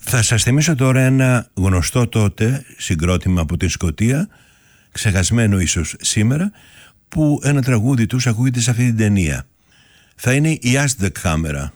Θα σας θυμίσω τώρα ένα γνωστό τότε συγκρότημα από την Σκωτία, ξεχασμένο ίσως σήμερα, που ένα τραγούδι τους ακούγεται σε αυτή την ταινία. Θα είναι η As the Camera.